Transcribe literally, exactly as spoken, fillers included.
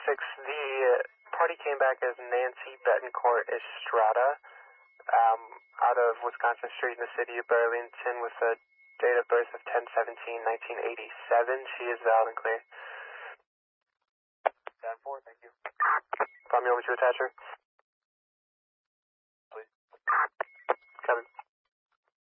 six, the party came back as Nancy Betancourt Estrada, um, out of Wisconsin Street in the city of Burlington with a date of birth of ten seventeen nineteen eighty-seven. She is valid and clear. ten four, thank you. Prompt me over to attach her.